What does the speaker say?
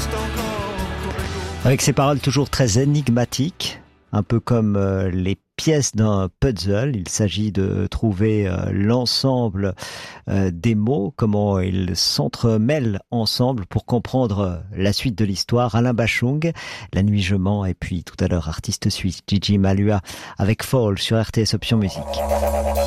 Avec ces paroles toujours très énigmatiques, un peu comme les pièces d'un puzzle, il s'agit de trouver l'ensemble des mots, comment ils s'entremêlent ensemble pour comprendre la suite de l'histoire. Alain Bachung, La nuit je mens, et puis tout à l'heure artiste suisse Gigi Malua avec Fall sur RTS Option Musique.